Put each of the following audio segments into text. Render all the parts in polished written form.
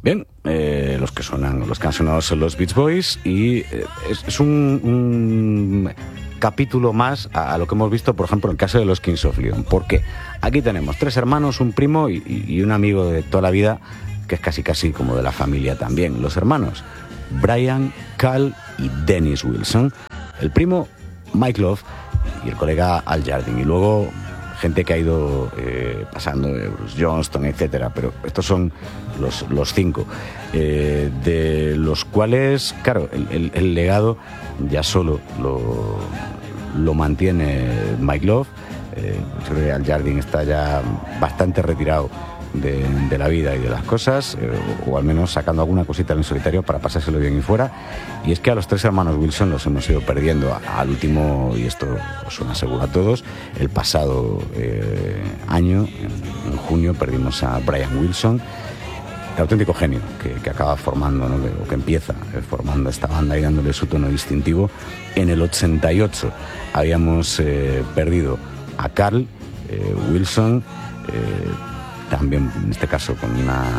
Bien, los que han sonado son los Beach Boys y es un capítulo más a lo que hemos visto, por ejemplo, en el caso de los Kings of Leon. ¿Por qué? Aquí tenemos 3 hermanos, un primo y un amigo de toda la vida, que es casi como de la familia también. Los hermanos Brian, Cal y Dennis Wilson. El primo Mike Love y el colega Al Jardine. Y luego gente que ha ido pasando, Bruce Johnston, etcétera, pero estos son los 5, de los cuales, claro, el legado ya solo lo mantiene Mike Love. Yo creo que Al Jardine está ya bastante retirado de la vida y de las cosas, o al menos sacando alguna cosita en solitario para pasárselo bien y fuera. Y es que a los 3 hermanos Wilson los hemos ido perdiendo al último, y esto os suena seguro a todos, el pasado año, en junio, perdimos a Brian Wilson, el auténtico genio que acaba formando, ¿no? o que empieza formando esta banda y dándole su tono distintivo. En el 88 habíamos perdido a Carl Wilson, también en este caso con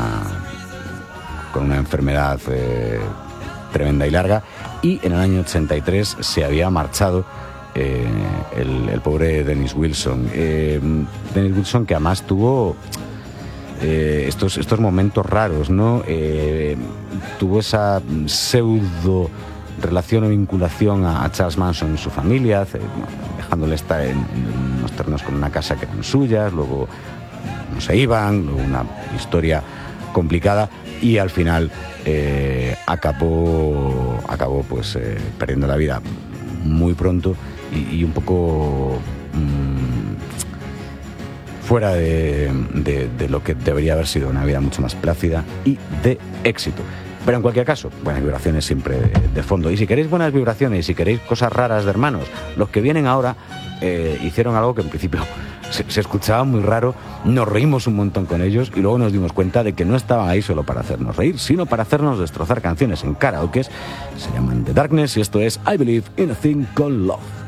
una enfermedad tremenda y larga, y en el año 83 se había marchado el pobre Dennis Wilson. Dennis Wilson, que además tuvo estos momentos raros, ¿no? Tuvo esa pseudo relación o vinculación a Charles Manson y su familia, dejándole estar en unos terrenos con una casa que eran suyas, luego no se iban, luego una historia complicada, y al final acabó pues perdiendo la vida muy pronto y un poco fuera de lo que debería haber sido una vida mucho más plácida y de éxito. Pero en cualquier caso, buenas vibraciones siempre de fondo. Y si queréis buenas vibraciones, si queréis cosas raras de hermanos, los que vienen ahora hicieron algo que en principio se escuchaba muy raro, nos reímos un montón con ellos y luego nos dimos cuenta de que no estaban ahí solo para hacernos reír, sino para hacernos destrozar canciones en karaokes. Se llaman The Darkness y esto es I Believe in a Thing Called Love.